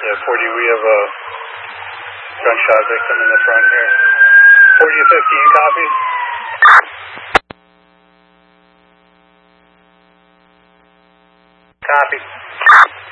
Yeah, 40, we have a gunshot victim in the front here. 40 to 15, copy? Copy.